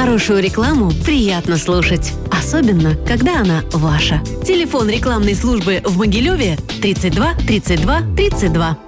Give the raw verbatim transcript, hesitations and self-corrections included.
Хорошую рекламу приятно слушать, особенно, когда она ваша. Телефон рекламной службы в Могилеве тридцать два тридцать два тридцать два.